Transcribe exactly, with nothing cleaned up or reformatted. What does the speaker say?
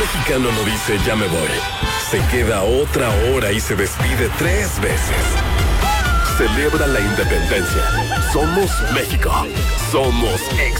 mexicano no dice ya me voy. Se queda otra hora y se despide tres veces. Celebra la independencia. Somos México. Somos ex.